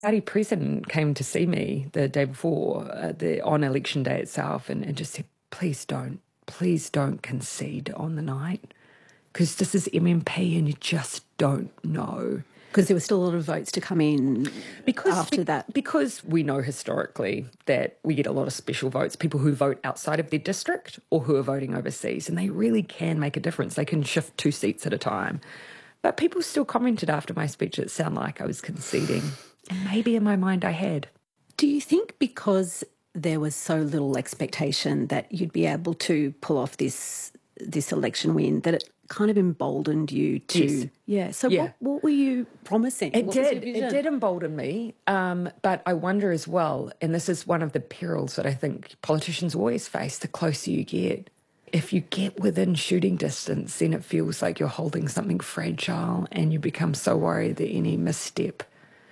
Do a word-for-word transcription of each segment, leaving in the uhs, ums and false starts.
Party president came to see me the day before, uh, the, on election day itself, and, and just said, please don't, please don't concede on the night, because this is M M P and you just don't know. Because there were still a lot of votes to come in because, after be, that. Because we know historically that we get a lot of special votes, people who vote outside of their district or who are voting overseas, and they really can make a difference. They can shift two seats at a time. But people still commented after my speech it sounded like I was conceding. And maybe in my mind I had. Do you think because there was so little expectation that you'd be able to pull off this this election win, that it kind of emboldened you to... Yes. Yeah. So yeah. What, what were you promising? It what was did. your It did embolden me. Um, but I wonder as well, and this is one of the perils that I think politicians always face, the closer you get. If you get within shooting distance, then it feels like you're holding something fragile and you become so worried that any misstep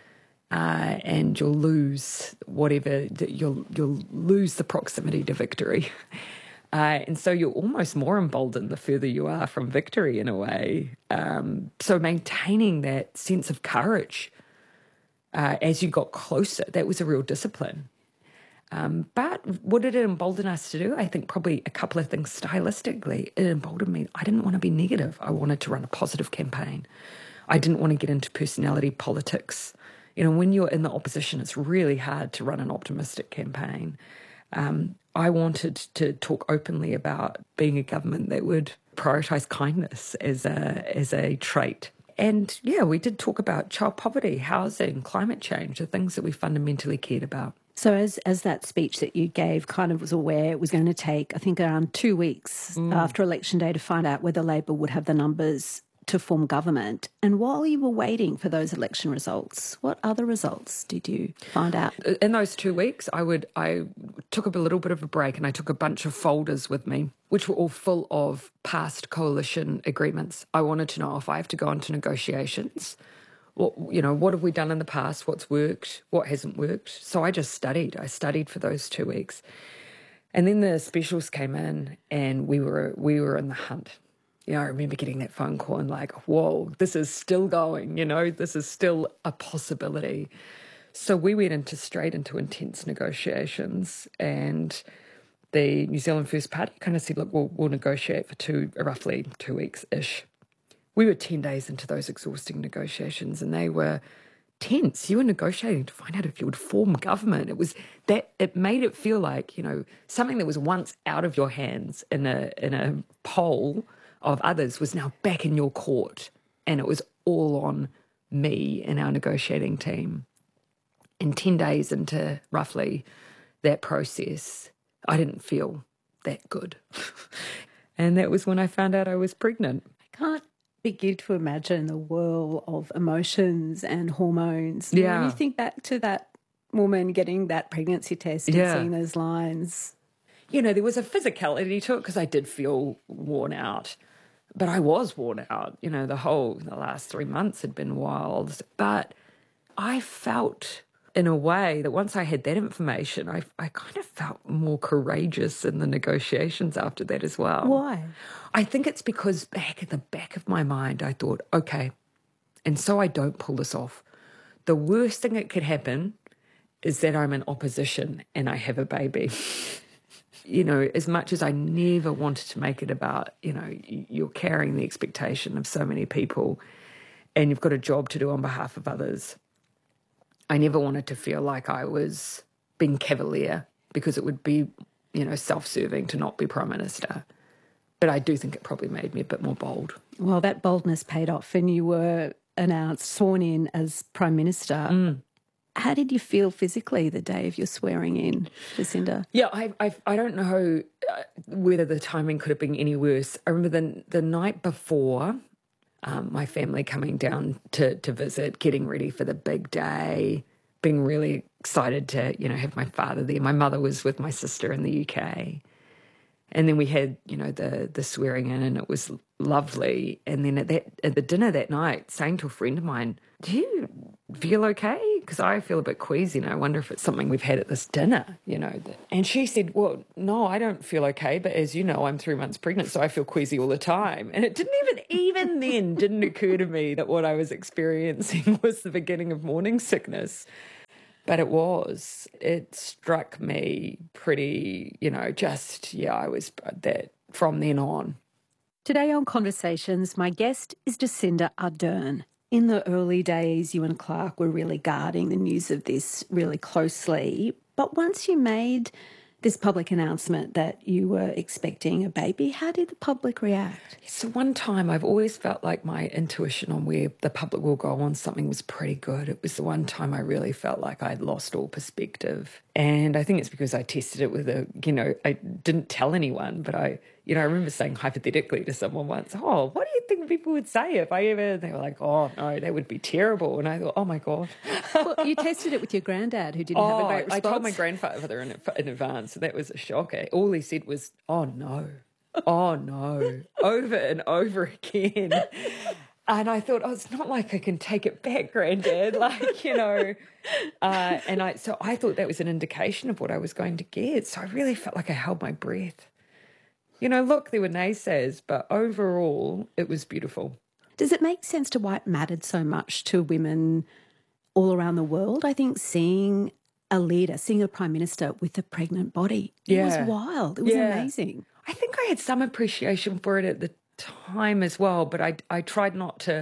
uh, and you'll lose whatever, you'll, you'll lose the proximity to victory. Uh, and so you're almost more emboldened the further you are from victory in a way. Um, so maintaining that sense of courage uh, as you got closer, that was a real discipline. Um, but what did it embolden us to do? I think probably a couple of things stylistically. It emboldened me. I didn't want to be negative. I wanted to run a positive campaign. I didn't want to get into personality politics. You know, when you're in the opposition, it's really hard to run an optimistic campaign. Um, I wanted to talk openly about being a government that would prioritise kindness as a as a trait. And, yeah, we did talk about child poverty, housing, climate change, the things that we fundamentally cared about. So as as that speech that you gave kind of was aware it was going to take, I think, around two weeks mm. after election day to find out whether Labor would have the numbers to form government. And while you were waiting for those election results, what other results did you find out? In those two weeks, I would I took a little bit of a break and I took a bunch of folders with me, which were all full of past coalition agreements. I wanted to know if I have to go into negotiations, what, you know, what have we done in the past, what's worked, what hasn't worked. So I just studied. I studied for those two weeks. And then the specials came in and we were we were in the hunt. You know, I remember getting that phone call and like, whoa, this is still going, you know, this is still a possibility. So we went into straight into intense negotiations, and the New Zealand First Party kind of said, look, we'll, we'll negotiate for two, roughly two weeks-ish. We were ten days into those exhausting negotiations and they were tense. You were negotiating to find out if you would form government. It was that, it made it feel like, you know, something that was once out of your hands in a in a poll of others was now back in your court, and it was all on me and our negotiating team. And ten days into roughly that process, I didn't feel that good. And that was when I found out I was pregnant. I can't begin to imagine the whirl of emotions and hormones. Yeah. When you think back to that woman getting that pregnancy test and yeah. seeing those lines. You know, there was a physicality to it because I did feel worn out. But I was worn out. You know, the whole, the last three months had been wild. But I felt, in a way, that once I had that information, I, I kind of felt more courageous in the negotiations after that as well. Why? I think it's because back at the back of my mind, I thought, okay, and so I don't pull this off. The worst thing that could happen is that I'm in opposition and I have a baby. You know, as much as I never wanted to make it about, you know, you're carrying the expectation of so many people and you've got a job to do on behalf of others, I never wanted to feel like I was being cavalier, because it would be, you know, self-serving to not be Prime Minister. But I do think it probably made me a bit more bold. Well, that boldness paid off and you were announced, sworn in as Prime Minister. Mm. How did you feel physically the day of your swearing in, Jacinda? Yeah, I I, I don't know whether the timing could have been any worse. I remember the, the night before, um, my family coming down to, to visit, getting ready for the big day, being really excited to, you know, have my father there. My mother was with my sister in the U K. And then we had, you know, the the swearing in, and it was lovely. And then at that at the dinner that night, saying to a friend of mine, do you feel okay? Because I feel a bit queasy and I wonder if it's something we've had at this dinner, you know. And she said, well, no, I don't feel okay. But as you know, I'm three months pregnant, so I feel queasy all the time. And it didn't even, even then, didn't occur to me that what I was experiencing was the beginning of morning sickness. But it was, it struck me pretty, you know, just, yeah, I was that from then on. Today on Conversations, my guest is Jacinda Ardern. In the early days, you and Clark were really guarding the news of this really closely. But once you made this public announcement that you were expecting a baby, how did the public react? So one time I've always felt like my intuition on where the public will go on something was pretty good. It was the one time I really felt like I'd lost all perspective. And I think it's because I tested it with a, you know, I didn't tell anyone, but I, you know, I remember saying hypothetically to someone once, oh, what do you think people would say if I ever, they were like, oh, no, that would be terrible. And I thought, oh, my God. Well, you tested it with your granddad who didn't oh, have a great response. I told my grandfather in, in advance, so that was a shocker. All he said was, oh, no, oh, no, over and over again. And I thought, oh, it's not like I can take it back, Granddad. Like, you know, uh, and I, so I thought that was an indication of what I was going to get. So I really felt like I held my breath. You know, look, there were naysayers, but overall, it was beautiful. Does it make sense to why it mattered so much to women all around the world? I think seeing a leader, seeing a prime minister with a pregnant body, it yeah. was wild. It was yeah. amazing. I think I had some appreciation for it at the time as well, but I, I tried not to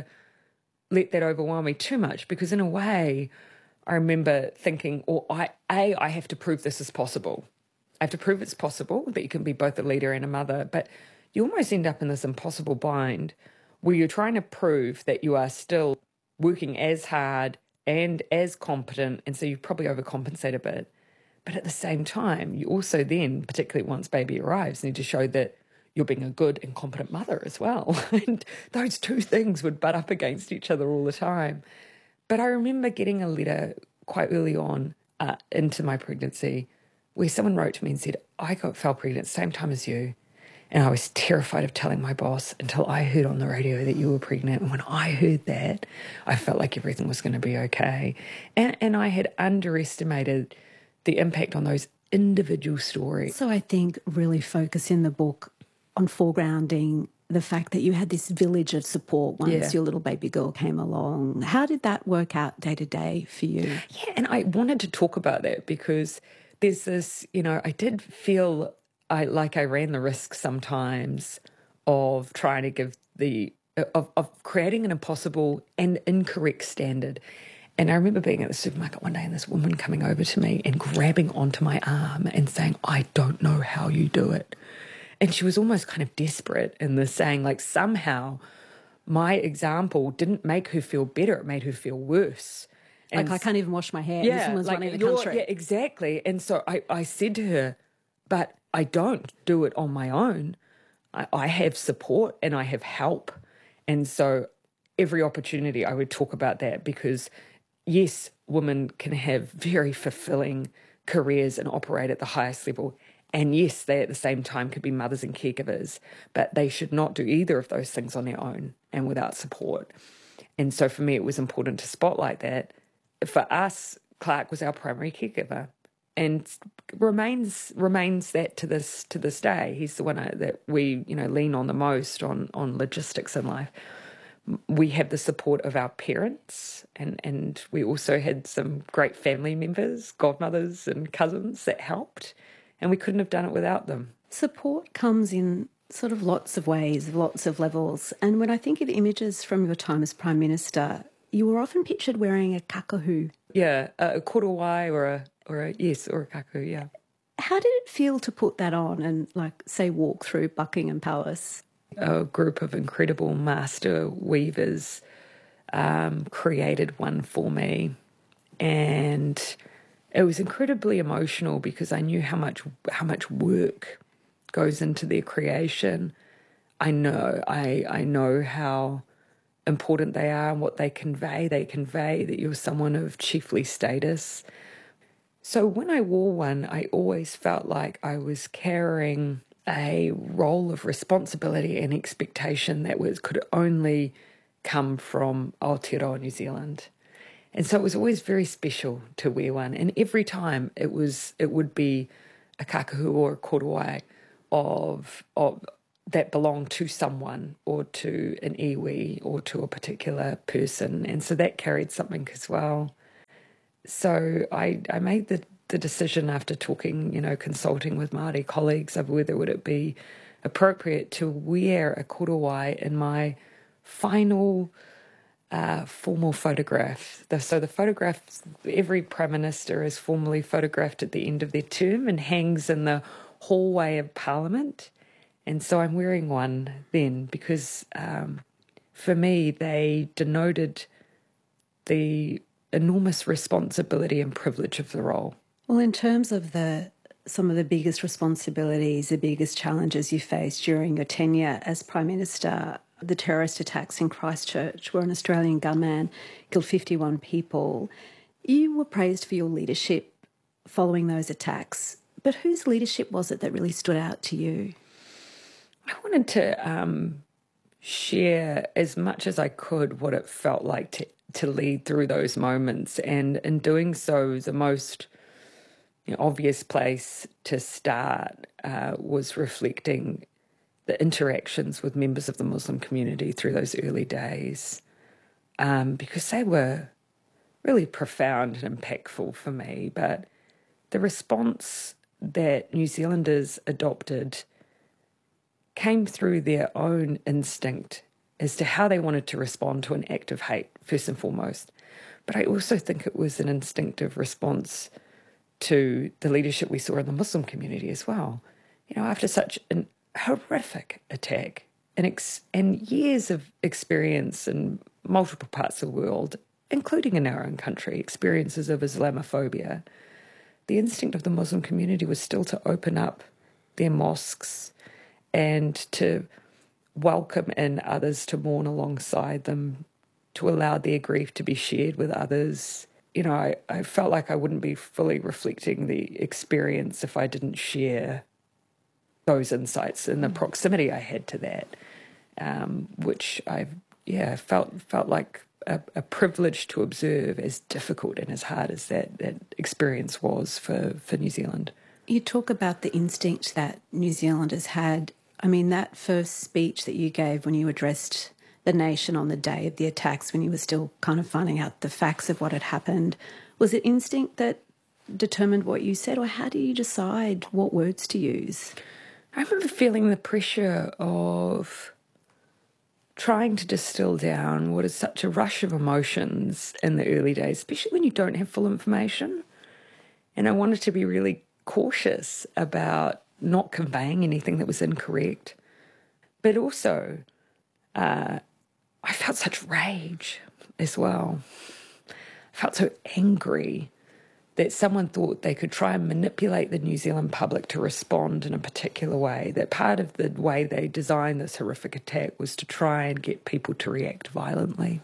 let that overwhelm me too much, because in a way I remember thinking, or oh, I, A, I have to prove this is possible. I have to prove it's possible that you can be both a leader and a mother, but you almost end up in this impossible bind where you're trying to prove that you are still working as hard and as competent, and so you probably overcompensate a bit. But at the same time, you also then, particularly once baby arrives, need to show that you're being a good and competent mother as well. And those two things would butt up against each other all the time. But I remember getting a letter quite early on uh, into my pregnancy where someone wrote to me and said, I got fell pregnant at the same time as you, and I was terrified of telling my boss until I heard on the radio that you were pregnant. And when I heard that, I felt like everything was going to be okay. And, and I had underestimated the impact on those individual stories. So I think really focus in the book on foregrounding the fact that you had this village of support once yeah. your little baby girl came along. How did that work out day to day for you? Yeah, and I wanted to talk about that because there's this, you know, I did feel I like I ran the risk sometimes of trying to give the, of, of creating an impossible and incorrect standard. And I remember being at the supermarket one day and this woman coming over to me and grabbing onto my arm and saying, I don't know how you do it. And she was almost kind of desperate in this, saying like somehow my example didn't make her feel better, it made her feel worse. And like, I can't even wash my hair. Yeah, this woman's like running the country. Yeah, exactly. And so I, I said to her, but I don't do it on my own. I, I have support and I have help. And so every opportunity I would talk about that, because yes, women can have very fulfilling careers and operate at the highest level. And yes, they at the same time could be mothers and caregivers, but they should not do either of those things on their own and without support. And so for me, it was important to spotlight that. For us, Clark was our primary caregiver and remains remains that to this to this day. He's the one that we, you know, lean on the most on, on logistics in life. We have the support of our parents, and, and we also had some great family members, godmothers and cousins that helped. And we couldn't have done it without them. Support comes in sort of lots of ways, lots of levels. And when I think of images from your time as Prime Minister, you were often pictured wearing a kakahu. Yeah, a korowai or a, or a, yes, or a kakahu, yeah. How did it feel to put that on and, like, say, walk through Buckingham Palace? A group of incredible master weavers um, created one for me. And it was incredibly emotional because I knew how much how much work goes into their creation. I know I I know how important they are and what they convey. They convey that you're someone of chiefly status. So when I wore one, I always felt like I was carrying a role of responsibility and expectation that was could only come from Aotearoa, New Zealand. And so it was always very special to wear one. And every time it was, it would be a kakahu or a korowai of, of that belonged to someone or to an iwi or to a particular person. And so that carried something as well. so I, I made the, the decision after talking, you know, consulting with Māori colleagues over whether would it be appropriate to wear a korowai in my final uh, formal photograph. The, so the photographs, every Prime Minister is formally photographed at the end of their term and hangs in the hallway of Parliament. And so I'm wearing one then because um, for me they denoted the enormous responsibility and privilege of the role. Well, in terms of the some of the biggest responsibilities, the biggest challenges you faced during your tenure as Prime Minister, the terrorist attacks in Christchurch, where an Australian gunman killed fifty-one people. You were praised for your leadership following those attacks, but whose leadership was it that really stood out to you? I wanted to um, share as much as I could what it felt like to, to lead through those moments. And in doing so, the most you know, obvious place to start uh, was reflecting the interactions with members of the Muslim community through those early days, um, because they were really profound and impactful for me. But the response that New Zealanders adopted came through their own instinct as to how they wanted to respond to an act of hate, first and foremost. But I also think it was an instinctive response to the leadership we saw in the Muslim community as well. You know, after such an horrific attack and, ex- and years of experience in multiple parts of the world, including in our own country, experiences of Islamophobia, the instinct of the Muslim community was still to open up their mosques and to welcome in others to mourn alongside them, to allow their grief to be shared with others. You know, I, I felt like I wouldn't be fully reflecting the experience if I didn't share those insights and the proximity I had to that, um, which I, yeah, felt felt like a, a privilege to observe, as difficult and as hard as that, that experience was for, for New Zealand. You talk about the instinct that New Zealanders had. I mean, that first speech that you gave when you addressed the nation on the day of the attacks, when you were still kind of finding out the facts of what had happened, was it instinct that determined what you said, or how do you decide what words to use? I remember feeling the pressure of trying to distill down what is such a rush of emotions in the early days, especially when you don't have full information. And I wanted to be really cautious about not conveying anything that was incorrect. But also, uh, I felt such rage as well. I felt so angry that someone thought they could try and manipulate the New Zealand public to respond in a particular way, that part of the way they designed this horrific attack was to try and get people to react violently.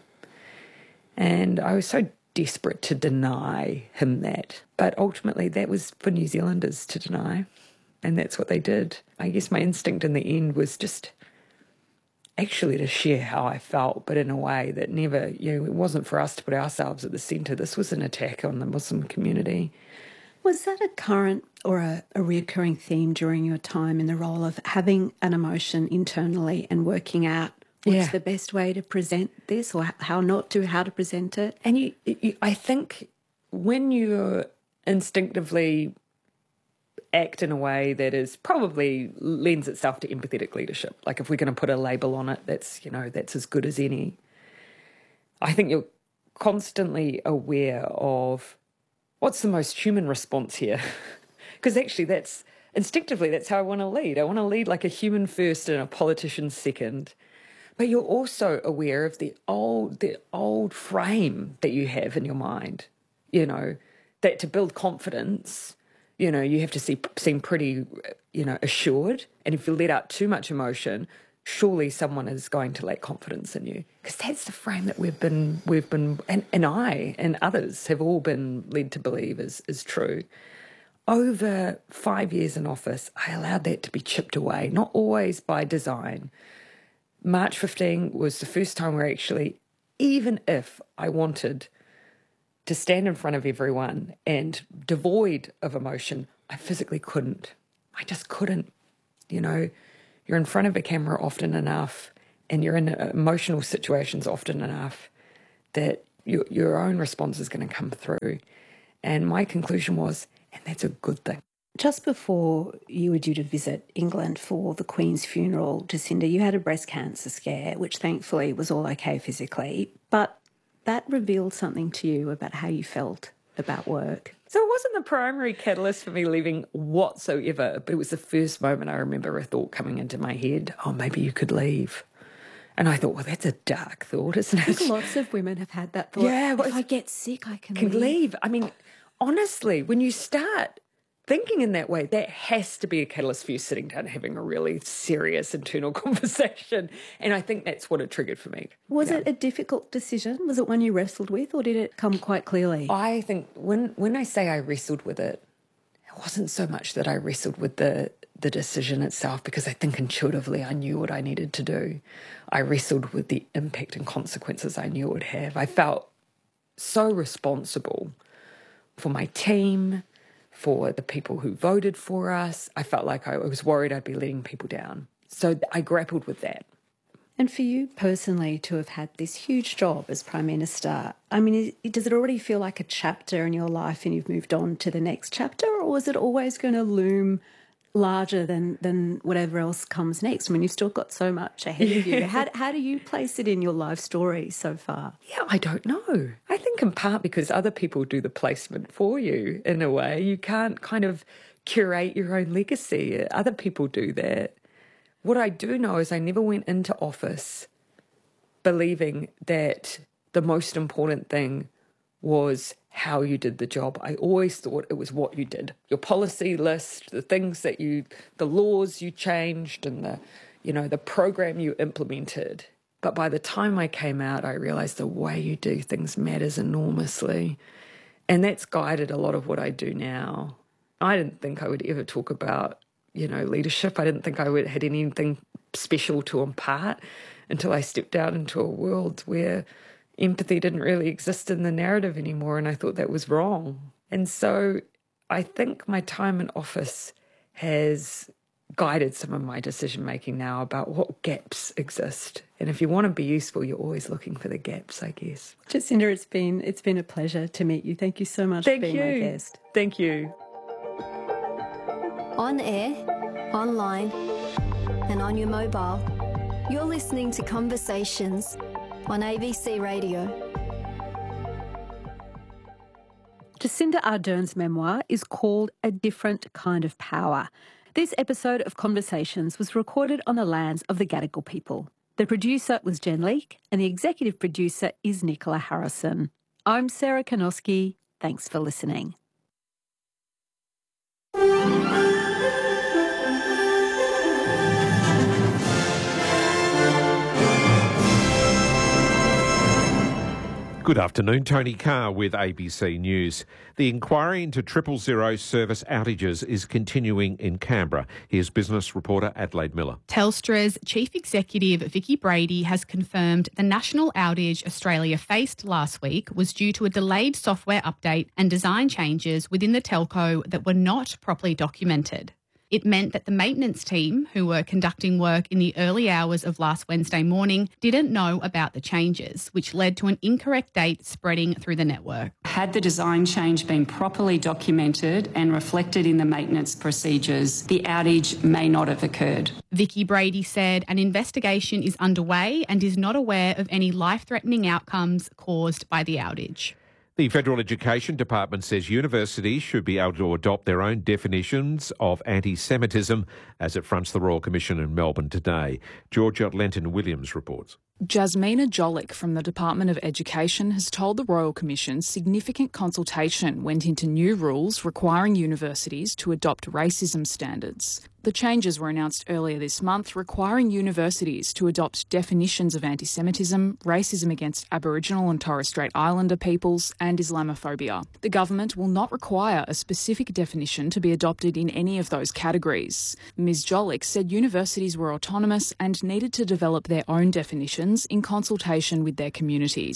And I was so desperate to deny him that. But ultimately, that was for New Zealanders to deny, and that's what they did. I guess my instinct in the end was just actually to share how I felt, but in a way that never, you know, it wasn't for us to put ourselves at the centre. This was an attack on the Muslim community. Was that a current or a, a reoccurring theme during your time in the role of having an emotion internally and working out what's yeah. the best way to present this, or how not to, how to present it? And you, you I think when you're instinctively act in a way that is probably lends itself to empathetic leadership. Like if we're going to put a label on it, that's, you know, that's as good as any. I think you're constantly aware of what's the most human response here. Because actually that's, instinctively, that's how I want to lead. I want to lead like a human first and a politician second. But you're also aware of the old, the old frame that you have in your mind, you know, that to build confidence, you know, you have to see, seem pretty, you know, assured. And if you let out too much emotion, surely someone is going to lack confidence in you. Because that's the frame that we've been, we've been, and, and I and others have all been led to believe is, is true. Over five years in office, I allowed that to be chipped away, not always by design. March fifteenth was the first time where actually, even if I wanted to stand in front of everyone and devoid of emotion, I physically couldn't. I just couldn't. You know, you're in front of a camera often enough and you're in emotional situations often enough that your, your own response is going to come through. And my conclusion was, and that's a good thing. Just before you were due to visit England for the Queen's funeral, Jacinda, you had a breast cancer scare, which thankfully was all okay physically, but that revealed something to you about how you felt about work. So it wasn't the primary catalyst for me leaving whatsoever, but it was the first moment I remember a thought coming into my head, oh, maybe you could leave. And I thought, well, that's a dark thought, isn't it? I think lots of women have had that thought. Yeah, well, if I get sick, I can, can leave. leave. I mean, honestly, when you start thinking in that way, that has to be a catalyst for you sitting down and having a really serious internal conversation. And I think that's what it triggered for me. Was yeah. it a difficult decision? Was it one you wrestled with, or did it come quite clearly? I think when, when I say I wrestled with it, it wasn't so much that I wrestled with the, the decision itself, because I think intuitively I knew what I needed to do. I wrestled with the impact and consequences I knew it would have. I felt so responsible for my team, for the people who voted for us. I felt like I was worried I'd be letting people down. So I grappled with that. And for you personally to have had this huge job as Prime Minister, I mean, does it already feel like a chapter in your life and you've moved on to the next chapter, or was it always going to loom larger than, than whatever else comes next? I mean, you've still got so much ahead of you. How, how do you place it in your life story so far? Yeah, I don't know. I think in part because other people do the placement for you in a way. You can't kind of curate your own legacy. Other people do that. What I do know is I never went into office believing that the most important thing was how you did the job. I always thought it was what you did. Your policy list, the things that you, the laws you changed and the, you know, the program you implemented. But by the time I came out, I realized the way you do things matters enormously. And that's guided a lot of what I do now. I didn't think I would ever talk about, you know, leadership. I didn't think I would had anything special to impart until I stepped out into a world where empathy didn't really exist in the narrative anymore, and I thought that was wrong. And so I think my time in office has guided some of my decision-making now about what gaps exist. And if you want to be useful, you're always looking for the gaps, I guess. Jacinda, it's been, it's been a pleasure to meet you. Thank you so much Thank for being you. my guest. Thank you. On air, online, and on your mobile, you're listening to Conversations on A B C Radio. Jacinda Ardern's memoir is called A Different Kind of Power. This episode of Conversations was recorded on the lands of the Gadigal people. The producer was Jen Leake and the executive producer is Nicola Harrison. I'm Sarah Kanoski. Thanks for listening. Good afternoon, Tony Carr with A B C News. The inquiry into Triple Zero service outages is continuing in Canberra. Here's business reporter Adelaide Miller. Telstra's Chief Executive Vicki Brady has confirmed the national outage Australia faced last week was due to a delayed software update and design changes within the telco that were not properly documented. It meant that the maintenance team, who were conducting work in the early hours of last Wednesday morning, didn't know about the changes, which led to an incorrect date spreading through the network. Had the design change been properly documented and reflected in the maintenance procedures, the outage may not have occurred. Vicki Brady said an investigation is underway and is not aware of any life-threatening outcomes caused by the outage. The Federal Education Department says universities should be able to adopt their own definitions of anti-Semitism as it fronts the Royal Commission in Melbourne today. Georgia Lenton-Williams reports. Jasmina Jolik from the Department of Education has told the Royal Commission significant consultation went into new rules requiring universities to adopt racism standards. The changes were announced earlier this month, requiring universities to adopt definitions of anti-Semitism, racism against Aboriginal and Torres Strait Islander peoples, and Islamophobia. The government will not require a specific definition to be adopted in any of those categories. Miz Jolik said universities were autonomous and needed to develop their own definitions in consultation with their communities.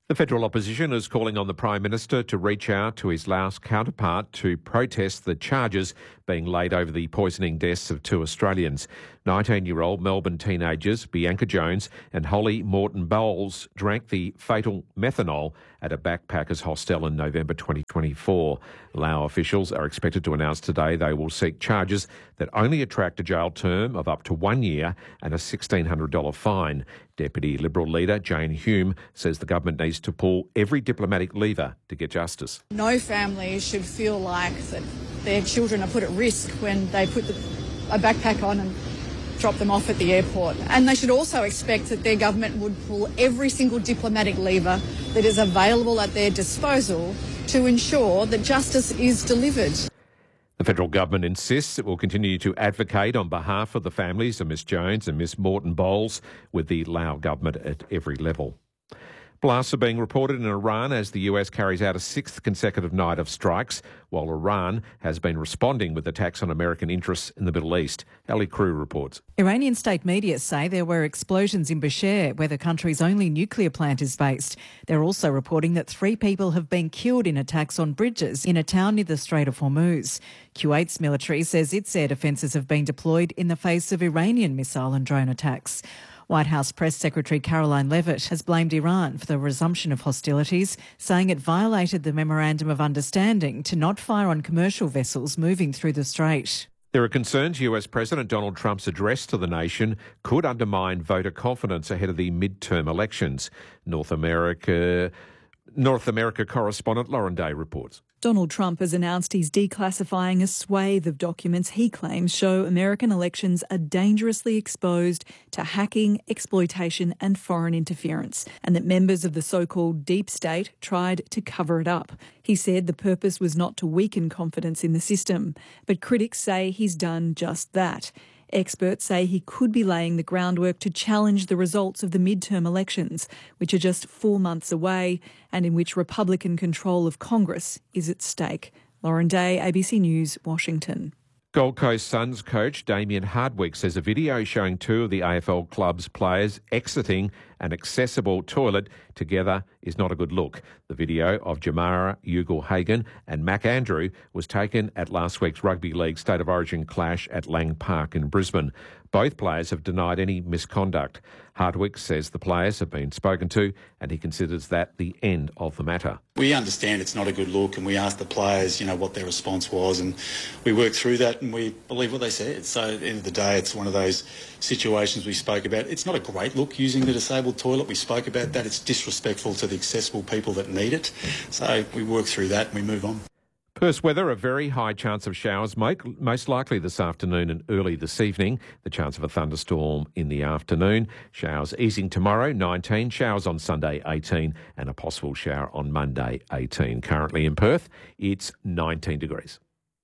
The federal opposition is calling on the Prime Minister to reach out to his Laos counterpart to protest the charges being laid over the poisoning deaths of two Australians. nineteen-year-old Melbourne teenagers Bianca Jones and Holly Morton Bowles drank the fatal methanol at a backpackers hostel in November twenty twenty-four. Lao officials are expected to announce today they will seek charges that only attract a jail term of up to one year and a sixteen hundred dollars fine. Deputy Liberal leader Jane Hume says the government needs to pull every diplomatic lever to get justice. No family should feel like that their children are put at risk when they put the, a backpack on and drop them off at the airport. And they should also expect that their government would pull every single diplomatic lever that is available at their disposal to ensure that justice is delivered. The federal government insists it will continue to advocate on behalf of the families of Miss Jones and Miss Morton Bowles with the Lao government at every level. Blasts are being reported in Iran as the U S carries out a sixth consecutive night of strikes, while Iran has been responding with attacks on American interests in the Middle East. Ali Crew reports. Iranian state media say there were explosions in Bushehr, where the country's only nuclear plant is based. They're also reporting that three people have been killed in attacks on bridges in a town near the Strait of Hormuz. Kuwait's military says its air defences have been deployed in the face of Iranian missile and drone attacks. White House Press Secretary Caroline Leavitt has blamed Iran for the resumption of hostilities, saying it violated the Memorandum of Understanding to not fire on commercial vessels moving through the strait. There are concerns U S President Donald Trump's address to the nation could undermine voter confidence ahead of the midterm elections. North America, North America correspondent Lauren Day reports. Donald Trump has announced he's declassifying a swathe of documents he claims show American elections are dangerously exposed to hacking, exploitation and foreign interference, and that members of the so-called deep state tried to cover it up. He said the purpose was not to weaken confidence in the system, but critics say he's done just that. Experts say he could be laying the groundwork to challenge the results of the midterm elections, which are just four months away and in which Republican control of Congress is at stake. Lauren Day, A B C News, Washington. Gold Coast Suns coach Damien Hardwick says a video showing two of the A F L club's players exiting an accessible toilet together is not a good look. The video of Jamara Ugle-Hagan and Mac Andrew was taken at last week's Rugby League State of Origin clash at Lang Park in Brisbane. Both players have denied any misconduct. Hardwick says the players have been spoken to and he considers that the end of the matter. We understand it's not a good look and we asked the players, you know, what their response was and we worked through that and we believe what they said. So at the end of the day, it's one of those situations we spoke about. It's not a great look using the disabled toilet. We spoke about that. It's disrespectful to the accessible people that need it. So we work through that and we move on. Perth weather, a very high chance of showers, most likely this afternoon and early this evening. The chance of a thunderstorm in the afternoon. Showers easing tomorrow, nineteen. Showers on Sunday, eighteen. And a possible shower on Monday, eighteen. Currently in Perth, it's nineteen degrees.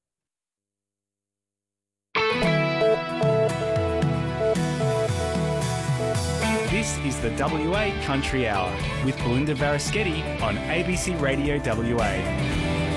This is the W A Country Hour with Belinda Varaschetti on A B C Radio W A.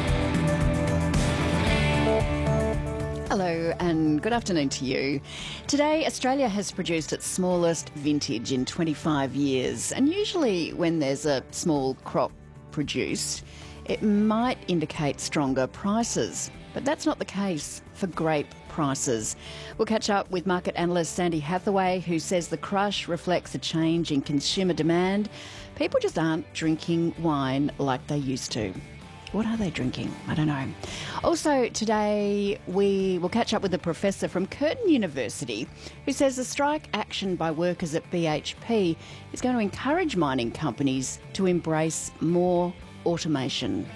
Hello and good afternoon to you. Today, Australia has produced its smallest vintage in twenty-five years, and usually when there's a small crop produced, it might indicate stronger prices, but that's not the case for grape prices. We'll catch up with market analyst Sandy Hathaway, who says the crush reflects a change in consumer demand. People just aren't drinking wine like they used to. What are they drinking? I don't know. Also today we will catch up with a professor from Curtin University who says the strike action by workers at B H P is going to encourage mining companies to embrace more automation.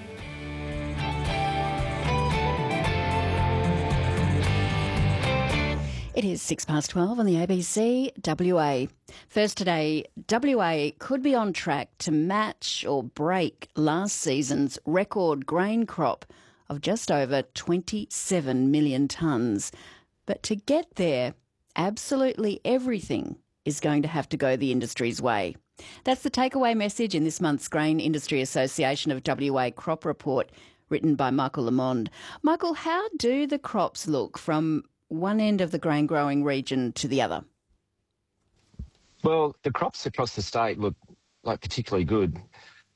It is six past twelve on the A B C W A. First today, W A could be on track to match or break last season's record grain crop of just over twenty-seven million tonnes. But to get there, absolutely everything is going to have to go the industry's way. That's the takeaway message in this month's Grain Industry Association of W A crop report, written by Michael Lamond. Michael, how do the crops look from one end of the grain growing region to the other? Well, the crops across the state look like particularly good.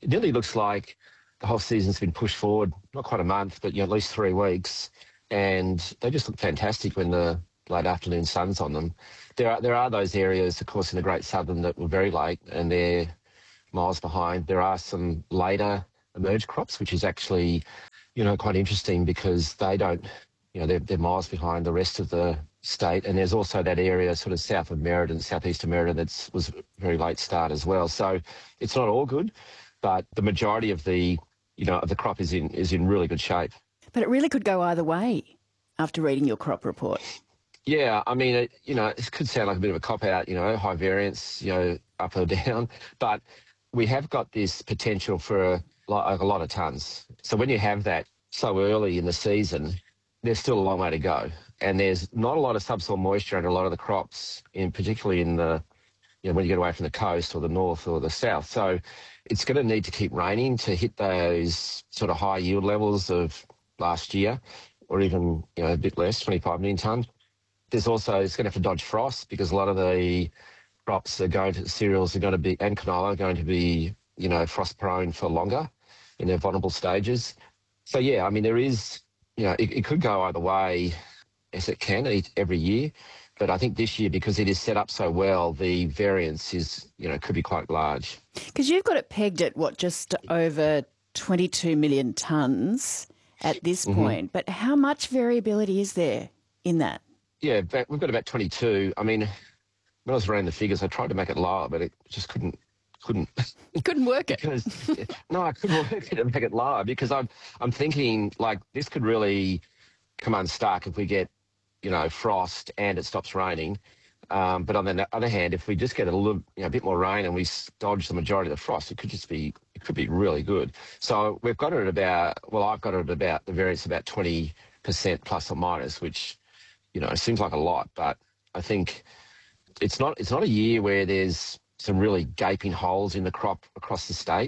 it nearly looks like the whole season's been pushed forward, not quite a month, but you know, at least three weeks. And they just look fantastic when the late afternoon sun's on them. There are, there are those areas, of course, in the Great Southern that were very late and they're miles behind. There are some later emerge crops, which is actually, you know, quite interesting because they don't, you know, they're, they're miles behind the rest of the state. And there's also that area sort of south of Merredin, southeast of Merredin, that was a very late start as well. So it's not all good, but the majority of the, you know, of the crop is in is in really good shape. But it really could go either way after reading your crop report. Yeah, I mean, it, you know, it could sound like a bit of a cop-out, you know, high variance, you know, up or down, but we have got this potential for a lot, a lot of tonnes. So when you have that so early in the season, there's still a long way to go. And there's not a lot of subsoil moisture under a lot of the crops, in particularly in the, you know, when you get away from the coast or the north or the south. So it's going to need to keep raining to hit those sort of high yield levels of last year, or even, you know, a bit less, twenty-five million tonne. There's also, it's going to have to dodge frost because a lot of the crops are going to, cereals are going to be, and canola are going to be, you know, frost prone for longer in their vulnerable stages. So, yeah, I mean, there is, you know, it, it could go either way as it can each, every year. But I think this year, because it is set up so well, the variance is, you know, could be quite large. Because you've got it pegged at, what, just over twenty-two million tonnes at this Mm-hmm. point. But how much variability is there in that? Yeah, we've got about twenty-two. I mean, when I was running the figures, I tried to make it lower, but it just couldn't, couldn't. You couldn't work it. because, no, I couldn't work it and make it lower because I'm, I'm thinking, like, this could really come unstuck if we get, you know, frost and it stops raining. Um, but on the other hand, if we just get a little, you know, a bit more rain and we dodge the majority of the frost, it could just be, it could be really good. So we've got it at about, well, I've got it at about, the variance about twenty percent plus or minus, which, you know, it seems like a lot, but I think it's not, it's not a year where there's some really gaping holes in the crop across the state.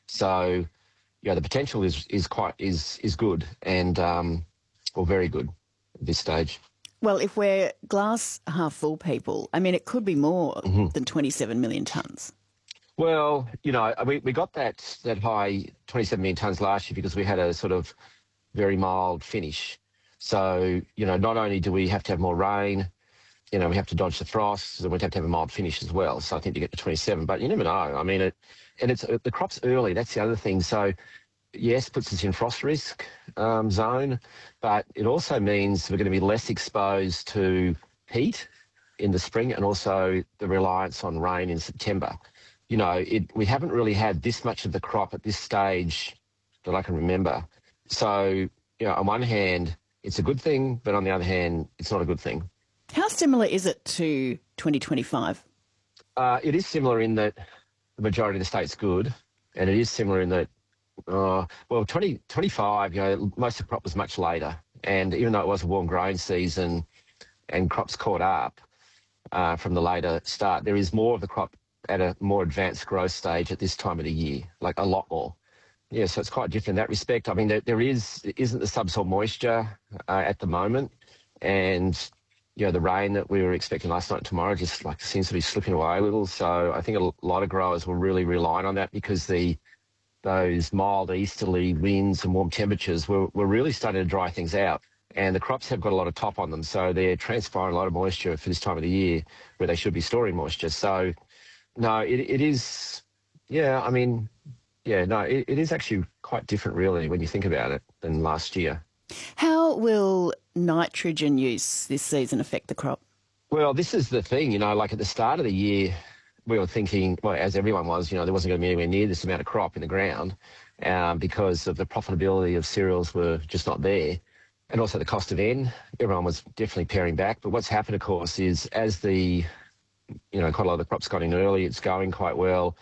So, you know, the potential is, is quite, is, is good and, um, well, very good at this stage. Well, if we're glass half full people, I mean, it could be more Mm-hmm. than twenty-seven million tonnes. Well, you know, we, we got that, that high twenty-seven million tonnes last year because we had a sort of very mild finish. So, you know, not only do we have to have more rain, you know, we have to dodge the frost, and we'd have to have a mild finish as well. So I think to get to twenty-seven, but you never know. I mean, it, and it's the crop's early. That's the other thing. So, yes, puts us in frost risk um, zone, but it also means we're going to be less exposed to heat in the spring and also the reliance on rain in September. You know, it, we haven't really had this much of the crop at this stage that I can remember. So, you know, on one hand, it's a good thing, but on the other hand, it's not a good thing. How similar is it to twenty twenty-five? Uh, it is similar in that the majority of the state's good, and it is similar in that, uh, well, twenty twenty-five, you know, most of the crop was much later, and even though it was a warm growing season and crops caught up uh, from the later start, there is more of the crop at a more advanced growth stage at this time of the year, like a lot more. Yeah, so it's quite different in that respect. I mean, there, there is, isn't the subsoil moisture uh, at the moment, and, you know, the rain that we were expecting last night and tomorrow just like seems to be slipping away a little. So I think a lot of growers will really rely on that because the those mild easterly winds and warm temperatures were, were really starting to dry things out. And the crops have got a lot of top on them, so they're transpiring a lot of moisture for this time of the year where they should be storing moisture. So, no, it, it is, yeah, I mean, yeah, no, it, it is actually quite different really when you think about it than last year. How will nitrogen use this season affect the crop? Well, this is the thing, you know, like at the start of the year, we were thinking, well, as everyone was, you know, there wasn't going to be anywhere near this amount of crop in the ground um, because of the profitability of cereals were just not there. And also the cost of N, everyone was definitely paring back. But what's happened, of course, is as the, you know, quite a lot of the crops got in early, it's going quite well.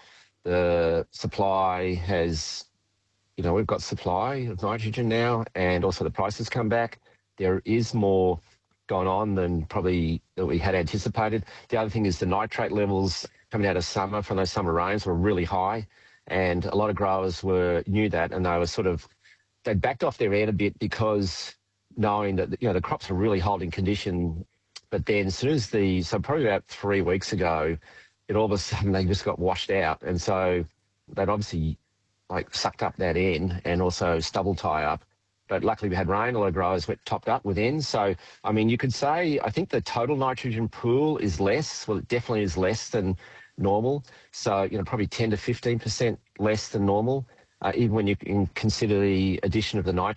The supply has, you know, we've got supply of nitrogen now, and also the prices come back. There is more going on than probably that we had anticipated. The other thing is the nitrate levels coming out of summer from those summer rains were really high, and a lot of growers were knew that, and they were sort of, they backed off their N a bit because knowing that, you know, the crops are really holding condition. But then as soon as the, so probably about three weeks ago, it all of a sudden they just got washed out. And so they'd obviously like sucked up that N and also stubble tie up. But luckily we had rain, a lot of growers went topped up with N. So, I mean, you could say, I think the total nitrogen pool is less. Well, it definitely is less than normal. So, you know, probably ten to fifteen percent less than normal, uh, even when you can consider the addition of the nitrogen.